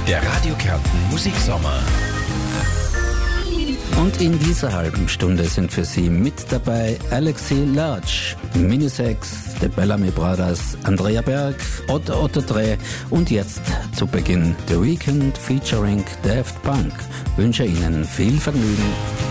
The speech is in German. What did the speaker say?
Der Radio Kärnten Musiksommer. Und in dieser halben Stunde sind für Sie mit dabei Alexi Large, Minisex, The Bellamy Brothers, Andrea Berg, Otto Dre und jetzt zu Beginn The Weeknd featuring Daft Punk. Wünsche Ihnen viel Vergnügen.